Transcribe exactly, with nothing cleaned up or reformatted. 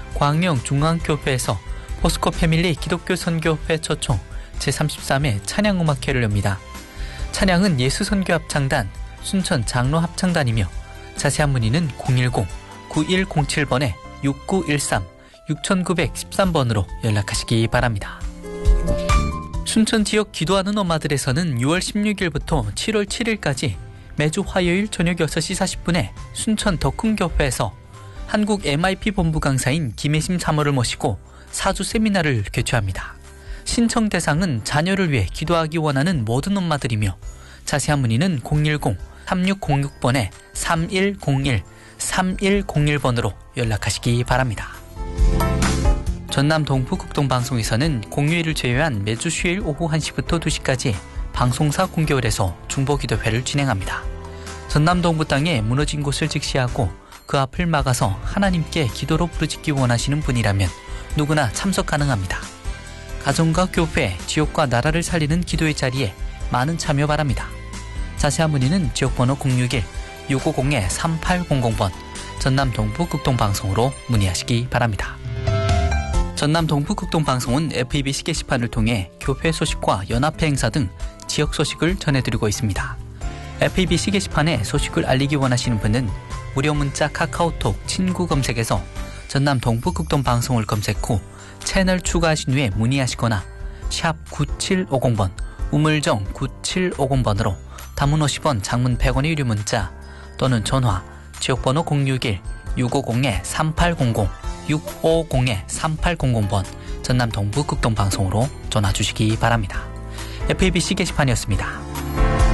광명 중앙교회에서 포스코 패밀리 기독교 선교회 초청 제삼십삼 회 찬양음악회를 엽니다. 찬양은 예수선교합창단, 순천 장로합창단이며 자세한 문의는 공일공 구일공칠 번에 육구일삼 육구일삼 번으로 연락하시기 바랍니다. 순천 지역 기도하는 엄마들에서는 유월 십육일부터 칠월 칠일까지 매주 화요일 저녁 여섯 시 사십 분에 순천 덕흥교회에서 한국 엠아이피 본부 강사인 김혜심 사모를 모시고 사주 세미나를 개최합니다. 신청 대상은 자녀를 위해 기도하기 원하는 모든 엄마들이며 자세한 문의는 공일공 삼육공육 번에 삼일공일 삼일공일 번으로 연락하시기 바랍니다. 전남 동부극동방송에서는 공휴일을 제외한 매주 수요일 오후 한 시부터 두 시까지 방송사 공개홀에서 중보기도회를 진행합니다. 전남 동부 땅에 무너진 곳을 직시하고 그 앞을 막아서 하나님께 기도로 부르짖기 원하시는 분이라면 누구나 참석 가능합니다. 가정과 교회, 지역과 나라를 살리는 기도의 자리에 많은 참여 바랍니다. 자세한 문의는 지역번호 공육일 육오공 삼팔공공 번 전남 동부극동방송으로 문의하시기 바랍니다. 전남 동부극동방송은 에프이비씨 게시판을 통해 교회 소식과 연합회 행사 등 지역 소식을 전해드리고 있습니다. 에프이비씨 게시판에 소식을 알리기 원하시는 분은 무료 문자 카카오톡 친구 검색에서 전남 동부극동방송을 검색 후 채널 추가하신 후에 문의하시거나 샵 구칠오공 번 우물정 구칠오공 번으로 단문 오십 원, 장문 백 원의 유료 문자 또는 전화 지역번호 공육일 육오공 삼팔공공 육오공 삼팔공공 번 전남 동부극동방송으로 전화 주시기 바랍니다. 에프이비씨 게시판이었습니다.